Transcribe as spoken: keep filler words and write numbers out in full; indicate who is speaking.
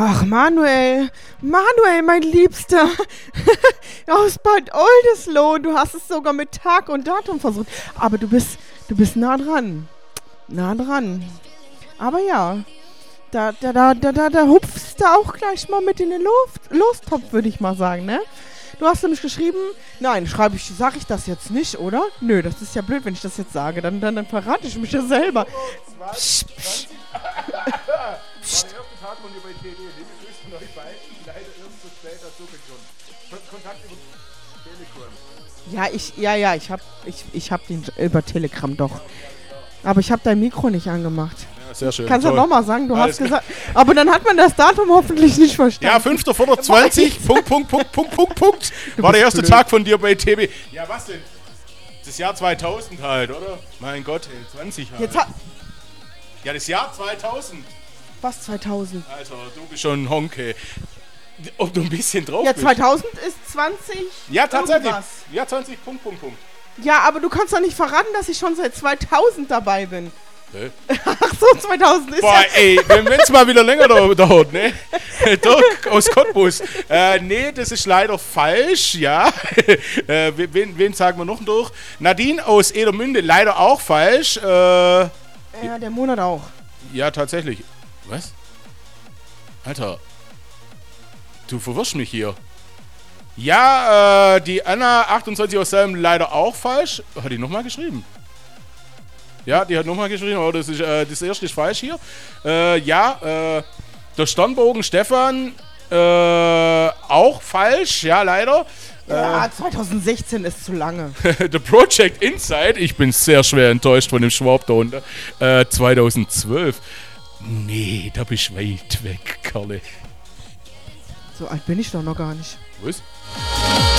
Speaker 1: Ach, Manuel, Manuel, mein Liebster, aus Bad Oldesloe, du hast es sogar mit Tag und Datum versucht. Aber du bist, du bist nah dran, nah dran. Aber ja, da, da, da, da, da, da hupfst du auch gleich mal mit in den Luft, Lostopf, würde ich mal sagen, ne? Du hast nämlich geschrieben, nein, schreibe ich, sage ich das jetzt nicht, oder? Nö, das ist ja blöd, wenn ich das jetzt sage, dann, dann, dann verrate ich mich ja selber. Psst, psst.
Speaker 2: Psst. Tag von dir bei T D, liebe Grüße von euch beiden, leider erst zu spät dazu bekommen. Kontakt über Telegram.
Speaker 1: Ja, ich, ja, ja, ich hab, ich, ich hab den über Telegram doch. Aber ich hab dein Mikro nicht angemacht.
Speaker 2: Ja, sehr schön.
Speaker 1: Kannst du nochmal sagen, du
Speaker 2: Alles
Speaker 1: hast gesagt, aber dann hat man das Datum hoffentlich nicht verstanden.
Speaker 2: Ja, fünfter vierter zwanzig, Punkt, Punkt, Punkt, Punkt, Punkt, Punkt. War der erste blöd. Tag von dir bei T B. Ja, was denn? Das Jahr zweitausend halt, oder? Mein Gott, ey, zwanzig halt.
Speaker 1: Jetzt ha-
Speaker 2: ja, das Jahr zweitausend.
Speaker 1: Was zweitausend?
Speaker 2: Alter, du bist schon ein Honke. Ob du ein bisschen drauf
Speaker 1: Ja,
Speaker 2: bist.
Speaker 1: zweitausend ist zwanzig.
Speaker 2: Ja, tatsächlich.
Speaker 1: Irgendwas.
Speaker 2: Ja, zwanzig, Punkt, Punkt, Punkt.
Speaker 1: Ja, aber du kannst doch nicht verraten, dass ich schon seit zweitausend dabei bin.
Speaker 2: Hä?
Speaker 1: Ach so, zweitausend ist
Speaker 2: Boah,
Speaker 1: ja...
Speaker 2: ey, wenn es mal wieder länger dauert, ne? Dirk aus Cottbus. Äh, nee, das ist leider falsch, ja. äh, wen, wen sagen wir noch durch? Nadine aus Edermünde, leider auch falsch. Äh,
Speaker 1: ja, der Monat auch.
Speaker 2: Ja, tatsächlich. Was? Alter. Du verwirrst mich hier. Ja, äh, die Anna achtundzwanzig aus Salm leider auch falsch. Hat die nochmal geschrieben? Ja, die hat nochmal geschrieben, aber das, ist, äh, das erste ist falsch hier. Äh, ja, äh, der Sternbogen Stefan äh, auch falsch, ja, leider.
Speaker 1: Ja, äh, zweitausendsechzehn ist zu lange.
Speaker 2: The Project Inside, ich bin sehr schwer enttäuscht von dem Schwab da unten. Äh, zweitausendzwölf. Nee, da bist du weit weg, Kerle.
Speaker 1: So alt bin ich doch noch gar nicht.
Speaker 2: Was?